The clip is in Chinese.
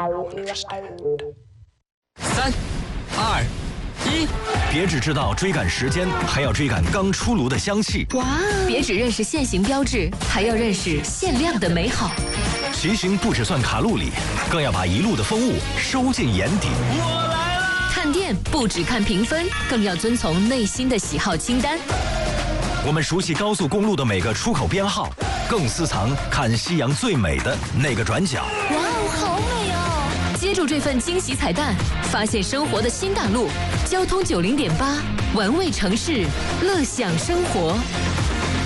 3、2、1， 别只知道追赶时间，还要追赶刚出炉的香气。 哇！别只认识现行标志，还要认识限量的美好。 骑行不只算卡路里，更要把一路的风物收进眼底。 我来了！ 看店不只看评分，更要遵从内心的喜好清单。 我们熟悉高速公路的每个出口编号，更私藏看夕阳最美的那个转角。 哇哦，好美哦！接住这份惊喜彩蛋，发现生活的新大陆。交通90.8，玩味城市，乐享生活。